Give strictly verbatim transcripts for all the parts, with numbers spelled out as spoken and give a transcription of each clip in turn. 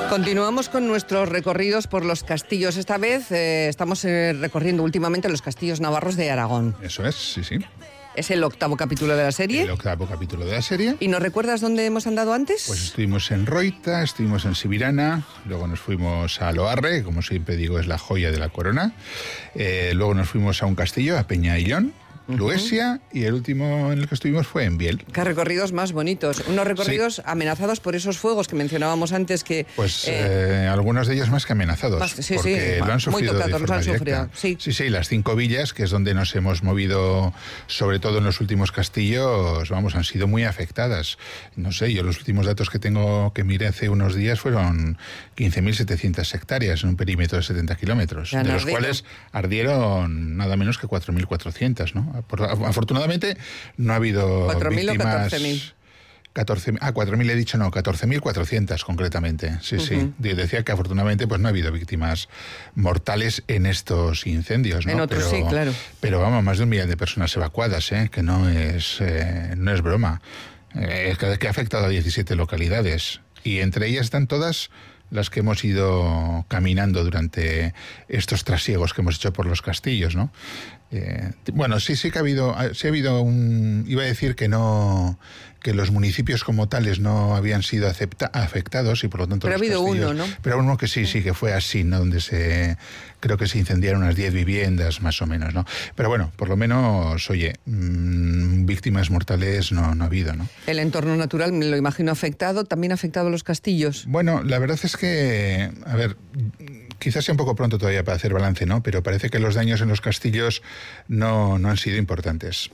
Continuamos con nuestros recorridos por los castillos. Esta vez eh, estamos eh, recorriendo últimamente los castillos navarros de Aragón. Eso es, sí, sí. Es el octavo capítulo de la serie. El octavo capítulo de la serie. ¿Y nos recuerdas dónde hemos andado antes? Pues estuvimos en Roita, estuvimos en Sibirana, luego nos fuimos a Loarre, como siempre digo, es la joya de la corona. Eh, luego nos fuimos a un castillo, a Peñaillón, Luesia, uh-huh. y el último en el que estuvimos fue en Biel. Qué recorridos más bonitos. Unos recorridos sí. amenazados por esos fuegos que mencionábamos antes que... Pues eh, eh, algunos de ellos más que amenazados. Más, sí, porque sí, lo han sufrido muy tocados, de forma han sufrido, sí. sí, sí, las cinco villas, que es donde nos hemos movido, sobre todo en los últimos castillos, vamos, han sido muy afectadas. No sé, yo los últimos datos que tengo, que miré hace unos días, fueron quince mil setecientas hectáreas en un perímetro de setenta kilómetros, de los cuales ardieron nada menos que cuatro mil cuatrocientas, ¿no? Afortunadamente no ha habido ¿cuatro mil víctimas... o catorce mil? catorce, ah, cuatro mil he dicho, no, catorce mil cuatrocientas concretamente. Sí, uh-huh. sí. Decía que afortunadamente pues no ha habido víctimas mortales en estos incendios, ¿no? En otros pero, sí, claro. Pero vamos, más de un millón de personas evacuadas, ¿eh? Que no es, eh, no es broma. Eh, que ha afectado a diecisiete localidades. Y entre ellas están todas las que hemos ido caminando durante estos trasiegos que hemos hecho por los castillos, ¿no? Eh, bueno, sí, sí que ha habido, sí ha habido un, iba a decir que no, que los municipios como tales no habían sido acepta, afectados y por lo tanto. Pero los ha habido castillos, uno, ¿no? Pero uno que sí, sí que fue así, ¿no? Donde se, creo que se incendiaron unas diez viviendas más o menos, ¿no? Pero bueno, por lo menos, oye, mmm, víctimas mortales no, no ha habido, ¿no? El entorno natural, me lo imagino afectado, también ha afectado a los castillos. Bueno, la verdad es que, a ver, quizás sea un poco pronto todavía para hacer balance, ¿no? Pero parece que los daños en los castillos no, no han sido importantes.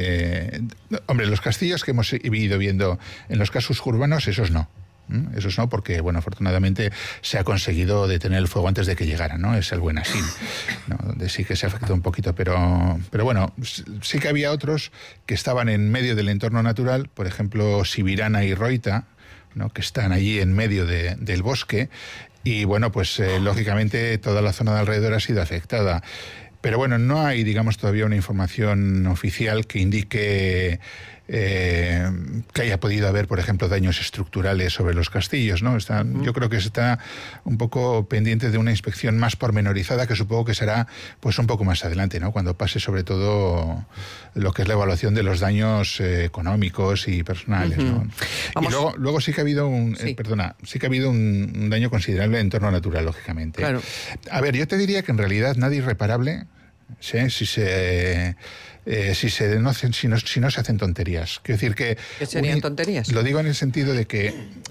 Eh, hombre, los castillos que hemos ido viendo en los cascos urbanos, esos no. ¿Mm? Esos no, porque, bueno, afortunadamente se ha conseguido detener el fuego antes de que llegara, ¿no? Es el buen así, ¿no? Donde sí que se afectó un poquito, pero, pero bueno, sí que había otros que estaban en medio del entorno natural, por ejemplo, Sibirana y Roita, ¿no? Que están allí en medio de, del bosque, y bueno, pues eh, lógicamente toda la zona de alrededor ha sido afectada. Pero bueno, no hay, digamos, todavía una información oficial que indique eh, que haya podido haber, por ejemplo, daños estructurales sobre los castillos, ¿no? Está, uh-huh. Yo creo que está un poco pendiente de una inspección más pormenorizada, que supongo que será pues un poco más adelante, ¿no? Cuando pase sobre todo lo que es la evaluación de los daños eh, económicos y personales, uh-huh. ¿no? Vamos. Y luego, luego sí que ha habido un, sí. eh, perdona, sí que ha habido un, un daño considerable en entorno natural, lógicamente. Claro. A ver, yo te diría que en realidad nada irreparable. Sí, si se eh, si se no, si, no, si no se hacen tonterías. Quiero decir que ¿Qué serían un, tonterías? Lo digo en el sentido de que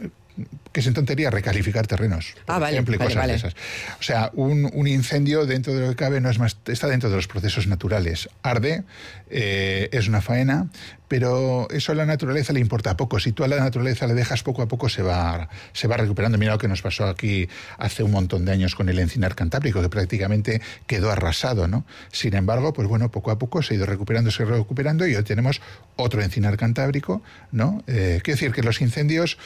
que es en tontería recalificar terrenos, por ah, vale, ejemplo, y vale, cosas vale. de esas. O sea, un, un incendio dentro de lo que cabe no es más, está dentro de los procesos naturales. Arde, eh, es una faena, pero eso a la naturaleza le importa poco. Si tú a la naturaleza le dejas poco a poco, se va, se va recuperando. Mira lo que nos pasó aquí hace un montón de años con el encinar cantábrico, que prácticamente quedó arrasado, ¿no? Sin embargo, pues bueno, poco a poco se ha ido recuperando, se ha ido recuperando, y hoy tenemos otro encinar cantábrico, ¿no? Eh, quiero decir que los incendios,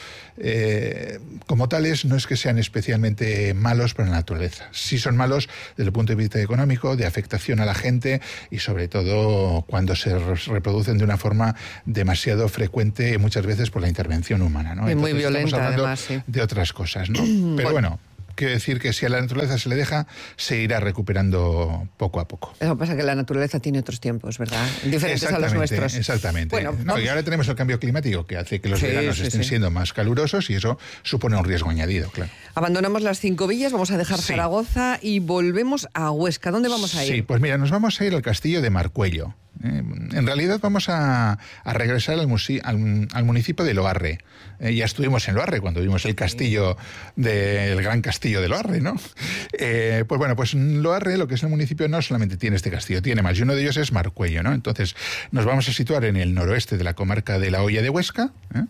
eh, como tales, no es que sean especialmente malos para la naturaleza. Sí son malos desde el punto de vista económico, de afectación a la gente, y sobre todo cuando se reproducen de una forma demasiado frecuente, muchas veces por la intervención humana, ¿no? Y Entonces, muy violenta, estamos hablando además, sí. de otras cosas, ¿no? Pero bueno, quiero decir que si a la naturaleza se le deja, se irá recuperando poco a poco. Lo que pasa es que la naturaleza tiene otros tiempos, ¿verdad? Diferentes a los nuestros. Exactamente. Bueno, no, y ahora tenemos el cambio climático, que hace que los sí, veranos sí, estén sí. siendo más calurosos, y eso supone un riesgo añadido, claro. Abandonamos las cinco villas, vamos a dejar sí. Zaragoza y volvemos a Huesca. ¿Dónde vamos a ir? Sí, pues mira, nos vamos a ir al castillo de Marcuello. Eh, en realidad vamos a, a regresar al, musi- al, al municipio de Loarre. Eh, ya estuvimos en Loarre cuando vimos el castillo, de, el gran castillo de Loarre, ¿no? Eh, pues bueno, pues Loarre, lo que es el municipio, no solamente tiene este castillo, tiene más, y uno de ellos es Marcuello, ¿no? Entonces nos vamos a situar en el noroeste de la comarca de la Hoya de Huesca, ¿eh?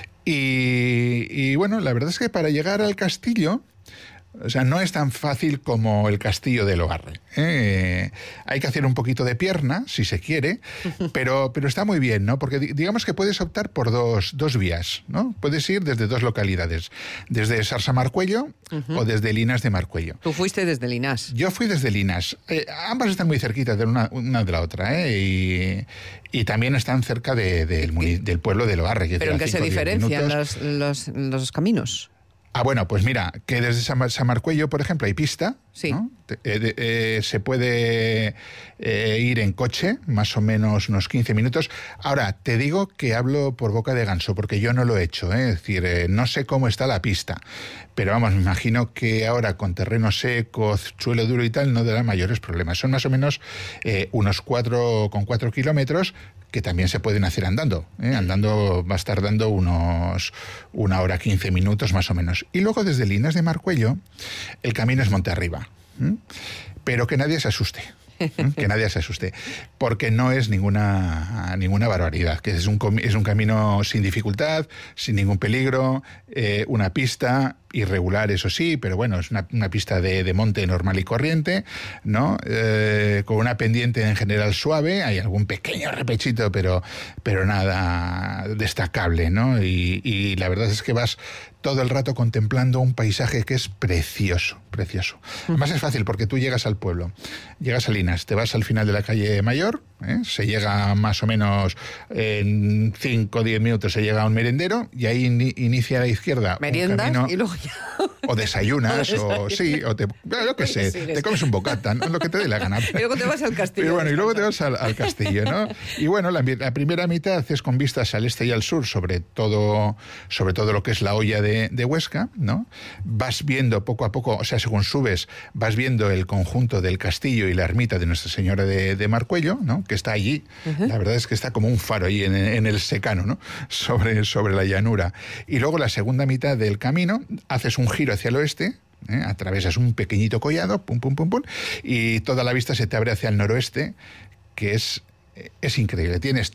y, y bueno, la verdad es que para llegar al castillo, o sea, no es tan fácil como el castillo de Loarre. ¿eh? Hay que hacer un poquito de pierna, si se quiere, pero, pero está muy bien, ¿no? Porque digamos que puedes optar por dos, dos vías, ¿no? Puedes ir desde dos localidades, desde Sarsa-Marcuello uh-huh. o desde Linas de Marcuello. Tú fuiste desde Linas. Yo fui desde Linas. Eh, ambas están muy cerquitas de una, una de la otra, ¿eh? Y, y también están cerca de, de, del, del pueblo de Loarre. ¿Pero en qué se diferencian los, los, los caminos? Ah, bueno, pues mira, que desde San, San Marcuello, por ejemplo, hay pista, sí. ¿no? Eh, eh, se puede eh, ir en coche, más o menos unos quince minutos. Ahora, te digo que hablo por boca de ganso, porque yo no lo he hecho, ¿eh? Es decir, eh, no sé cómo está la pista, pero vamos, me imagino que ahora con terreno seco, suelo duro y tal, no dará mayores problemas. Son más o menos eh, unos cuatro con cuatro kilómetros, que también se pueden hacer andando, ¿eh? Andando va a estar dando unos una hora quince minutos más o menos. Y luego desde Linares de Marcuello el camino es monte arriba, ¿eh? Pero que nadie se asuste. ¿eh? Que nadie se asuste, porque no es ninguna ninguna barbaridad, que es un, es un camino sin dificultad, sin ningún peligro, eh, una pista irregular, eso sí, pero bueno, es una, una pista de, de monte normal y corriente, ¿no? Eh, con una pendiente en general suave, hay algún pequeño repechito, pero, pero nada destacable, ¿no? Y, y la verdad es que vas todo el rato contemplando un paisaje que es precioso, precioso. Además es fácil porque tú llegas al pueblo, llegas a Linares, te vas al final de la calle Mayor, ¿eh? Se llega más o menos en cinco o diez minutos, se llega a un merendero y ahí in, inicia a la izquierda meriendas un camino, y luego ya... o desayunas, o, o sí, o te, yo qué sé, te comes un bocata, ¿no? Lo que te dé la gana. Y luego te vas al castillo. Y bueno, y luego te vas al, al castillo, ¿no? Y bueno, la, la primera mitad es con vistas al este y al sur sobre todo, sobre todo lo que es la hoya de, de Huesca, ¿no? Vas viendo poco a poco, o sea, según subes, vas viendo el conjunto del castillo y la ermita de Nuestra Señora de, de Marcuello, ¿no? Que está allí. Uh-huh. La verdad es que está como un faro ahí en, en el secano, ¿no? Sobre, sobre la llanura. Y luego la segunda mitad del camino haces un giro hacia el oeste, ¿eh? Atravesas un pequeñito collado, pum, pum, pum, pum, y toda la vista se te abre hacia el noroeste, que es, es increíble. Tienes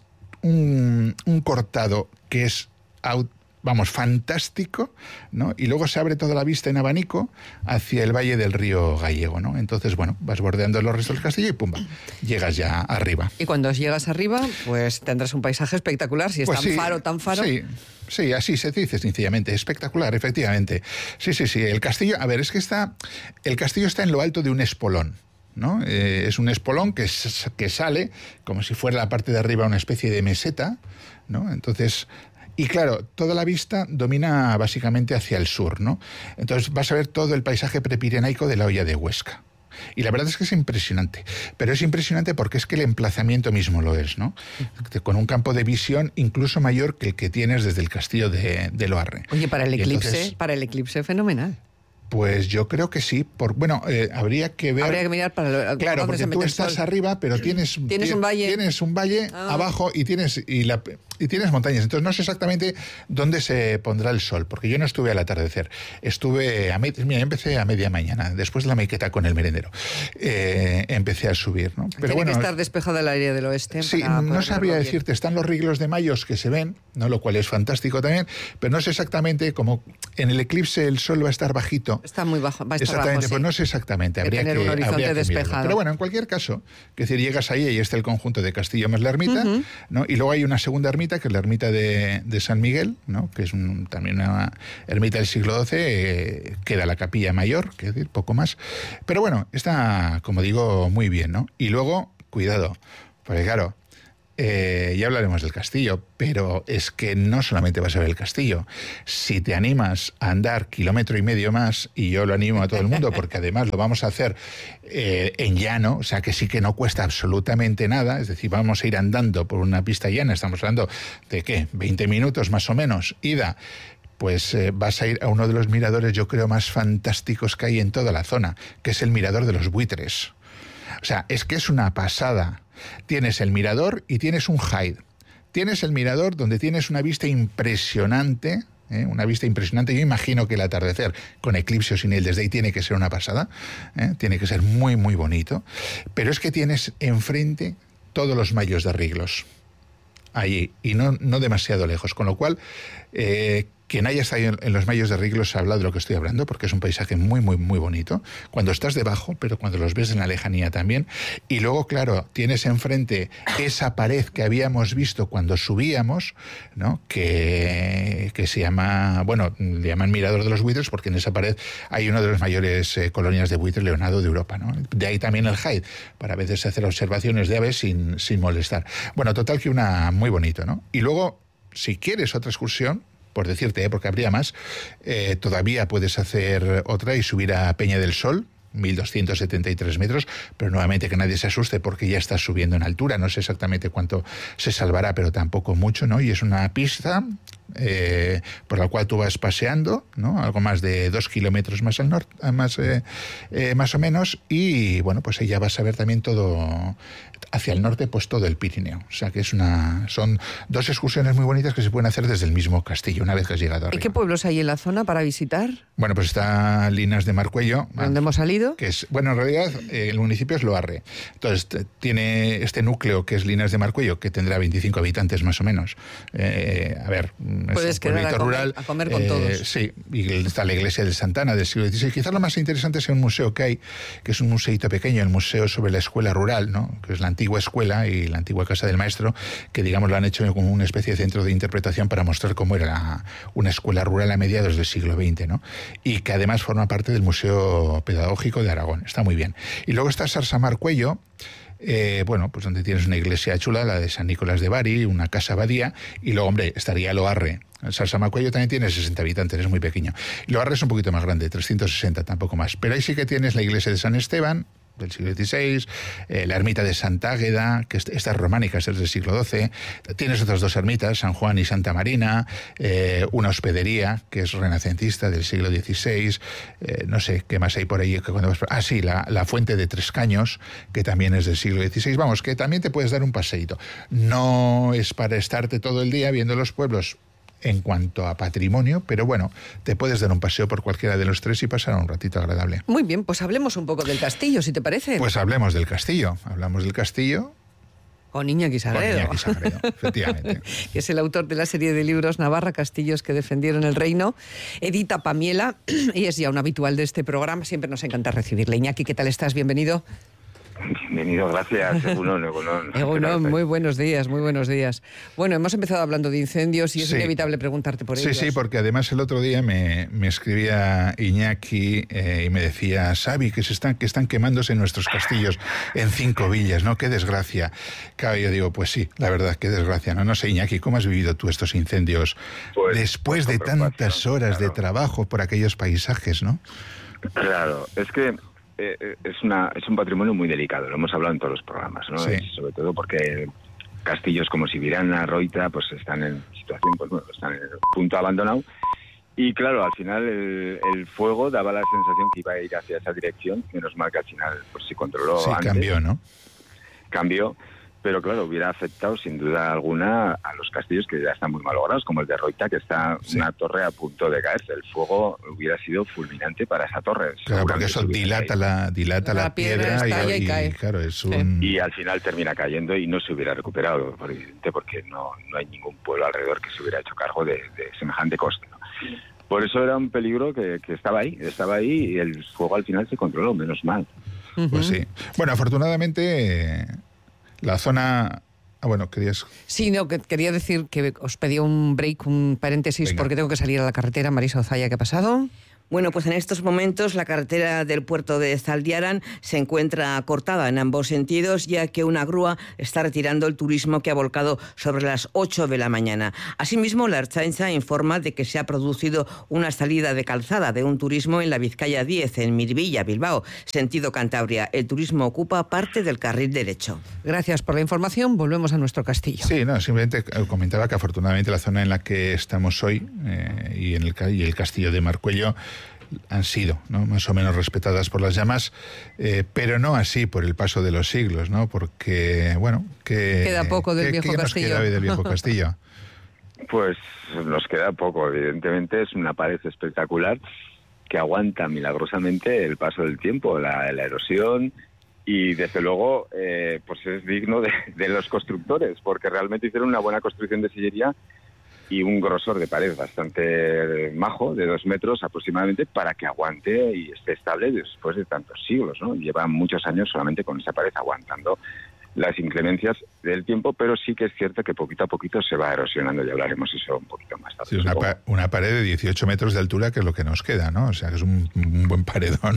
un, un cortado que es... Out, vamos, fantástico, ¿no? Y luego se abre toda la vista en abanico hacia el valle del río Gallego, ¿no? Entonces, bueno, vas bordeando los restos del castillo y pumba, llegas ya arriba. Y cuando llegas arriba, pues tendrás un paisaje espectacular, si es pues tan sí, faro, tan faro. Sí. Sí, así se dice sencillamente, espectacular, efectivamente. Sí, sí, sí, el castillo, a ver, es que está, el castillo está en lo alto de un espolón, ¿no? Eh, es un espolón que, que sale como si fuera la parte de arriba una especie de meseta, ¿no? Entonces... Y claro, toda la vista domina básicamente hacia el sur, ¿no? Entonces vas a ver todo el paisaje prepirenaico de la hoya de Huesca. Y la verdad es que es impresionante. Pero es impresionante porque es que el emplazamiento mismo lo es, ¿no? Con un campo de visión incluso mayor que el que tienes desde el castillo de, de Loarre. Oye, para el eclipse, entonces, para el eclipse fenomenal. Pues yo creo que sí. Por, bueno, eh, habría que ver... Habría que mirar para... Lo, claro, porque tú estás arriba, pero tienes... Tienes un valle. Tienes un valle ah. abajo y tienes, y, la, y tienes montañas. Entonces no sé exactamente dónde se pondrá el sol, porque yo no estuve al atardecer. Estuve... A mira, empecé a media mañana, después de la miqueta con el merendero. Eh, empecé a subir, ¿no? Pero Tiene bueno, que estar despejada el área del oeste. Sí, no sabría decirte. Bien. Están los riglos de mayos que se ven, ¿no? Lo cual es fantástico también, pero no sé exactamente, como en el eclipse el sol va a estar bajito. Está muy bajo, va a estar Exactamente, bajo, sí. Pues no sé exactamente. Habría que tener que, un horizonte habría que despejado. Mirarlo. Pero bueno, en cualquier caso, que decir, llegas ahí y está el conjunto de Castillo más la ermita, uh-huh. ¿no? Y luego hay una segunda ermita, que es la ermita de, de San Miguel, ¿no? Que es un, también una ermita del siglo doce, eh, queda la capilla mayor, que decir, poco más. Pero bueno, está, como digo, muy bien, ¿no? Y luego, cuidado, porque claro, Eh, ya hablaremos del castillo, pero es que no solamente vas a ver el castillo. Si te animas a andar kilómetro y medio más, y yo lo animo a todo el mundo, porque además lo vamos a hacer eh, en llano, o sea que sí que no cuesta absolutamente nada, es decir, vamos a ir andando por una pista llana, estamos hablando de ¿qué? veinte minutos más o menos, ida. Pues eh, vas a ir a uno de los miradores, yo creo, más fantásticos que hay en toda la zona, que es el mirador de los buitres. O sea, es que es una pasada. Tienes el mirador y tienes un hide. Tienes el mirador donde tienes una vista impresionante, ¿eh? Una vista impresionante. Yo imagino que el atardecer con eclipse o sin él desde ahí tiene que ser una pasada, ¿eh? Tiene que ser muy, muy bonito. Pero es que tienes enfrente todos los mayos de Riglos. Allí, y no, no demasiado lejos. Con lo cual, eh, quien haya estado en, en los mayos de Riglos se habla de lo que estoy hablando, porque es un paisaje muy, muy, muy bonito. Cuando estás debajo, pero cuando los ves en la lejanía también. Y luego, claro, tienes enfrente esa pared que habíamos visto cuando subíamos, ¿no? Que, que se llama, bueno, le llaman Mirador de los Buitres, porque en esa pared hay una de las mayores eh, colonias de buitre leonado de Europa, ¿no? De ahí también el hide, para a veces hacer observaciones de aves sin, sin molestar. Bueno, total que una muy bonito, ¿no? Y luego, si quieres otra excursión, por decirte, ¿eh? Porque habría más, eh, todavía puedes hacer otra y subir a Peña del Sol, mil doscientos setenta y tres metros, pero nuevamente que nadie se asuste porque ya estás subiendo en altura, no sé exactamente cuánto se salvará, pero tampoco mucho, ¿no? Y es una pista eh, por la cual tú vas paseando, ¿no? Algo más de dos kilómetros más al norte, más, eh, eh, más o menos, y bueno, pues ahí ya vas a ver también todo, hacia el norte, pues todo el Pirineo. O sea que es una, son dos excursiones muy bonitas que se pueden hacer desde el mismo castillo, una vez que has llegado arriba. ¿Y qué pueblos hay en la zona para visitar? Bueno, pues está Linas de Marcuello. ¿Dónde hemos salido? Que es, bueno, en realidad eh, el municipio es Loarre. Entonces t- tiene este núcleo que es Linas de Marcuello, que tendrá veinticinco habitantes más o menos. Eh, a ver, puedes quedar a comer, rural, a comer con eh, todos. Sí, y está la iglesia de Santana del siglo dieciséis. Quizás lo más interesante sea un museo que hay, que es un museíto pequeño, el museo sobre la escuela rural, ¿no? Que es la antigua escuela y la antigua casa del maestro, que digamos lo han hecho como una especie de centro de interpretación para mostrar cómo era una escuela rural a mediados del siglo veinte, ¿no? Y que además forma parte del Museo Pedagógico de Aragón. Está muy bien. Y luego está Sarsamarcuello, eh, bueno, pues donde tienes una iglesia chula, la de San Nicolás de Bari, una casa abadía, y luego, hombre, estaría Loarre. Sarsamarcuello también tiene sesenta habitantes, es muy pequeño. Y Loarre es un poquito más grande, trescientos sesenta, tampoco más. Pero ahí sí que tienes la iglesia de San Esteban, del siglo dieciséis, eh, la ermita de Santa Águeda, que esta es románica, es del siglo doce, tienes otras dos ermitas, San Juan y Santa Marina, eh, una hospedería, que es renacentista, del siglo dieciséis, eh, no sé, ¿qué más hay por ahí? Ah, sí, la, la fuente de Tres Caños, que también es del siglo dieciséis, vamos, que también te puedes dar un paseíto. No es para estarte todo el día viendo los pueblos en cuanto a patrimonio, pero bueno, te puedes dar un paseo por cualquiera de los tres y pasar un ratito agradable. Muy bien, pues hablemos un poco del castillo, si te parece. Pues hablemos del castillo, hablamos del castillo. Con Iñaki Sagredo. Con Iñaki Sagredo, efectivamente. Que es el autor de la serie de libros Navarra, Castillos que defendieron el reino. Edita Pamiela, y es ya un habitual de este programa, siempre nos encanta recibirle. Iñaki, ¿qué tal estás? Bienvenido. Bienvenido, gracias. Egunon, Egunon. Egunon, muy buenos días, muy buenos días. Bueno, hemos empezado hablando de incendios y es sí. inevitable preguntarte por sí, ellos. Sí, sí, porque además el otro día me, me escribía Iñaki eh, y me decía, Xavi, que se están, que están quemándose nuestros castillos en cinco villas, ¿no? Qué desgracia. Claro, yo digo, pues sí, la verdad, qué desgracia. No, no sé, Iñaki, ¿cómo has vivido tú estos incendios pues, después de tantas horas claro. de trabajo por aquellos paisajes, ¿no? Claro, es que Eh, es una es un patrimonio muy delicado, lo hemos hablado en todos los programas, ¿no? Sí. Sobre todo porque castillos como Sibirana, Roita, pues están en situación, pues bueno, están en el punto abandonado. Y claro, al final el, el fuego daba la sensación que iba a ir hacia esa dirección, menos mal que al final pues se controló sí, antes. cambió, ¿no? Cambió, pero claro, hubiera afectado sin duda alguna a los castillos que ya están muy malogrados, como el de Roita, que está sí. una torre a punto de caerse. El fuego hubiera sido fulminante para esa torre. Claro, porque eso dilata la, dilata la, la piedra, piedra y, y, y cae. Claro, es un... sí. Y al final termina cayendo y no se hubiera recuperado, por evidente, porque no, no hay ningún pueblo alrededor que se hubiera hecho cargo de, de semejante coste, ¿no? Por eso era un peligro que, que estaba ahí, estaba ahí y el fuego al final se controló, menos mal. Uh-huh. Pues sí. Bueno, afortunadamente... Eh... La zona... Ah, bueno, querías... Sí, no, que quería decir que os pedía un break, un paréntesis, Venga. Porque tengo que salir a la carretera. Marisa Ozaya, ¿qué ha pasado? Bueno, pues en estos momentos la carretera del puerto de Zaldiaran se encuentra cortada en ambos sentidos, ya que una grúa está retirando el turismo que ha volcado sobre las ocho de la mañana. Asimismo, la Ertzaintza informa de que se ha producido una salida de calzada de un turismo en la Vizcaya diez, en Miribilla, Bilbao, sentido Cantabria. El turismo ocupa parte del carril derecho. Gracias por la información. Volvemos a nuestro castillo. Sí, no, simplemente comentaba que afortunadamente la zona en la que estamos hoy eh, y, en el, y el castillo de Marcuello han sido, ¿no?, más o menos respetadas por las llamas, eh, pero no así por el paso de los siglos, ¿no? Porque, bueno, que... Queda poco del ¿qué, viejo ¿qué castillo? nos queda hoy del viejo castillo? Pues nos queda poco, evidentemente es una pared espectacular que aguanta milagrosamente el paso del tiempo, la, la erosión, y desde luego eh, pues es digno de, de los constructores, porque realmente hicieron una buena construcción de sillería y un grosor de pared bastante majo, de dos metros aproximadamente, para que aguante y esté estable después de tantos siglos, ¿no? Llevan muchos años solamente con esa pared aguantando las inclemencias del tiempo, pero sí que es cierto que poquito a poquito se va erosionando, y hablaremos eso un poquito más tarde. Sí, una, pa- una pared de dieciocho metros de altura, que es lo que nos queda, ¿no? O sea, que es un, un buen paredón.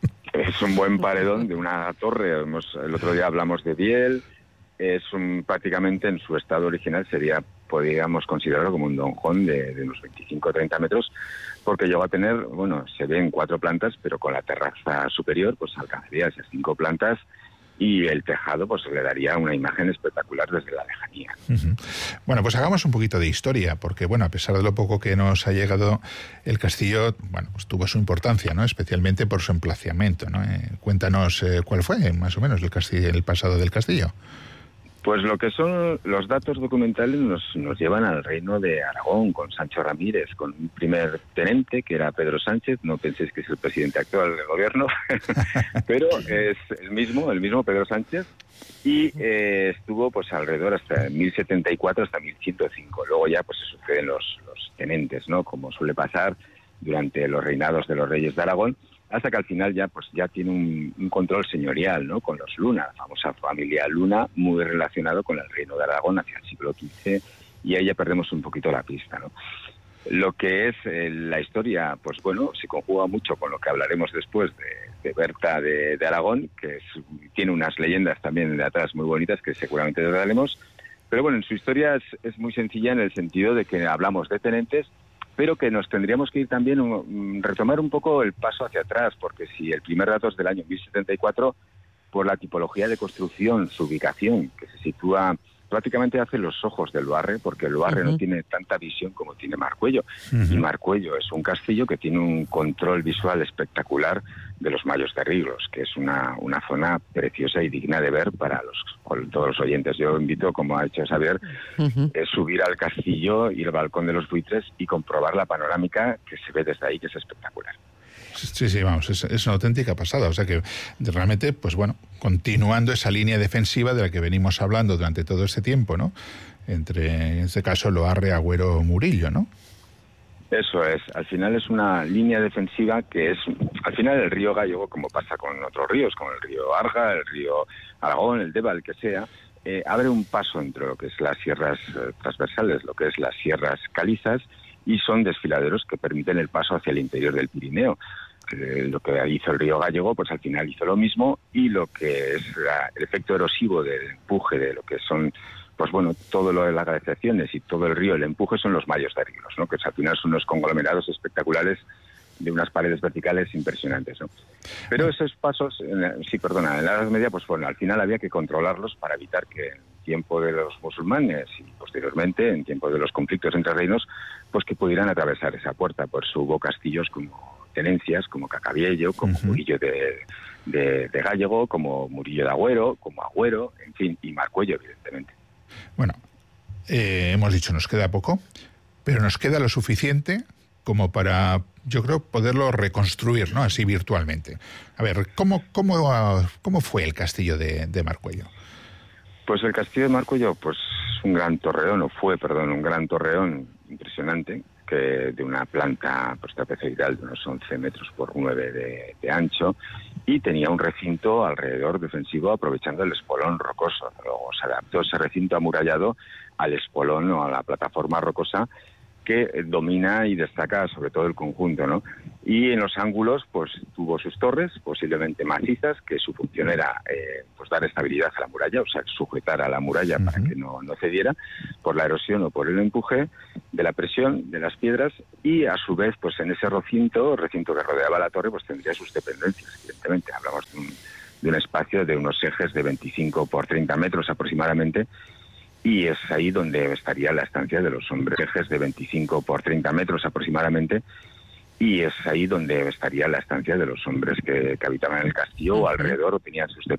Es un buen paredón de una torre. Hemos, el otro día hablamos de Biel. Es un, prácticamente en su estado original sería podríamos considerarlo como un donjón de, de unos veinticinco o treinta metros, porque llegó a tener, bueno, se ven cuatro plantas, pero con la terraza superior pues alcanzaría esas cinco plantas, y el tejado pues le daría una imagen espectacular desde la lejanía. Uh-huh. Bueno, pues hagamos un poquito de historia, porque bueno, a pesar de lo poco que nos ha llegado, el castillo, bueno, pues tuvo su importancia, ¿no? Especialmente por su emplazamiento, ¿no? Eh, cuéntanos eh, cuál fue, más o menos, el castillo, el pasado del castillo. Pues lo que son los datos documentales nos, nos llevan al reino de Aragón, con Sancho Ramírez, con un primer tenente, que era Pedro Sánchez. No penséis que es el presidente actual del gobierno, pero es el mismo, el mismo Pedro Sánchez, y eh, estuvo pues alrededor hasta mil setenta y cuatro, hasta mil ciento cinco. Luego ya pues se suceden los, los tenentes, ¿no? Como suele pasar durante los reinados de los reyes de Aragón, hasta que al final ya pues ya tiene un, un control señorial, ¿no? Con los Luna, la famosa familia Luna, muy relacionado con el reino de Aragón hacia el siglo quince, y ahí ya perdemos un poquito la pista, ¿no? Lo que es eh, la historia, pues bueno, se conjuga mucho con lo que hablaremos después de, de Berta de, de Aragón, que es, tiene unas leyendas también de atrás muy bonitas que seguramente trataremos, pero bueno, en su historia es, es muy sencilla en el sentido de que hablamos de tenentes, pero que nos tendríamos que ir también, um, retomar un poco el paso hacia atrás, porque si el primer dato es del año mil setenta y cuatro, por la tipología de construcción, su ubicación, que se sitúa prácticamente hace los ojos del Loarre, porque el Loarre uh-huh. no tiene tanta visión como tiene Marcuello, uh-huh. y Marcuello es un castillo que tiene un control visual espectacular de los Mayos de Riglos, que es una, una zona preciosa y digna de ver para los, todos los oyentes. Yo invito, como ha hecho Xavier, uh-huh. es subir al castillo, ir al balcón de los buitres y comprobar la panorámica que se ve desde ahí, que es espectacular. Sí, sí, vamos, es, es una auténtica pasada. O sea que realmente, pues bueno, continuando esa línea defensiva de la que venimos hablando durante todo este tiempo, ¿no? Entre, en este caso, Loarre, Agüero, Murillo, ¿no? Eso es. Al final es una línea defensiva que es, al final el río Gallego, como pasa con otros ríos, como el río Arga, el río Aragón, el Deva, el que sea, eh, abre un paso entre lo que es las sierras eh, transversales, lo que es las sierras calizas, y son desfiladeros que permiten el paso hacia el interior del Pirineo. Eh, lo que hizo el río Gallego, pues al final hizo lo mismo, y lo que es la, el efecto erosivo del empuje de lo que son, pues bueno, todo lo de las glaciaciones y todo el río, el empuje son los Mayos de Riglos, ¿no? Que al final son unos conglomerados espectaculares de unas paredes verticales impresionantes, ¿no? Pero esos pasos, en la, sí, perdona, en la Edad Media, pues bueno, al final había que controlarlos para evitar que en tiempo de los musulmanes y posteriormente, en tiempo de los conflictos entre reinos, pues que pudieran atravesar esa puerta. Por eso hubo castillos como tenencias, como Cacabiello, como uh-huh. Murillo de, de, de Gallego, como Murillo de Agüero, como Agüero, en fin, y Marcuello, evidentemente. Bueno, eh, hemos dicho, nos queda poco, pero nos queda lo suficiente como para, yo creo, poderlo reconstruir, ¿no? Así virtualmente. A ver, ¿cómo, cómo, cómo fue el castillo de, de Marcuello? Pues el castillo de Marcuello, pues un gran torreón, o fue, perdón, un gran torreón impresionante, que de una planta pues, trapezoidal de unos once metros por nueve de, de ancho, y tenía un recinto alrededor defensivo aprovechando el espolón rocoso. Luego se adaptó ese recinto amurallado al espolón o a la plataforma rocosa que domina y destaca sobre todo el conjunto, ¿no? Y en los ángulos, pues tuvo sus torres, posiblemente macizas, que su función era eh, pues dar estabilidad a la muralla, o sea, sujetar a la muralla uh-huh. para que no, no cediera por la erosión o por el empuje de la presión de las piedras, y a su vez, pues en ese recinto, recinto que rodeaba la torre, pues tendría sus dependencias, evidentemente. Hablamos de un, de un espacio de unos ejes de veinticinco por treinta metros aproximadamente, y es ahí donde estaría la estancia de los hombres, ejes de veinticinco por treinta metros aproximadamente, y es ahí donde estaría la estancia de los hombres que, que habitaban en el castillo uh-huh. o alrededor, o tenían sus